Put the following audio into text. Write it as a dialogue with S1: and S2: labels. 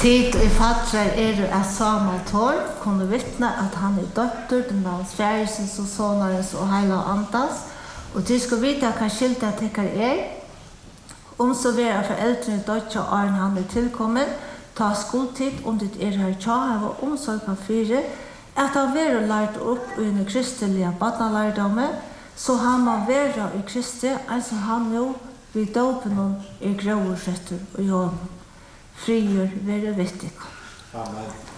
S1: Tid og fatrar at Samuel Tor kunne vittna at han døtter, den hans færesens og sonarens og heila andas, og de skal vite hva skilta tekker så vera foreldrene døtter og han tilkommen, ta skoltid om det her tja, og omsorg fire, at han vera lært opp under kristelige badnalærdome, så han må vera i Kristi, altså han nå vid dåpen grøvretter og jorden. Frigjør være vittig.
S2: Amen.